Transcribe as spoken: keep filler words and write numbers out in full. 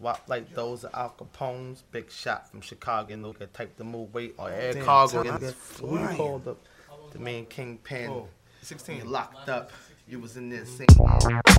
swap like those of Al Capone's. Big shot from Chicago, and look at type to move weight or air Damn, cargo. time And is who you flying. called the, the main kingpin? Oh, sixteen. You locked up. You was in there singing.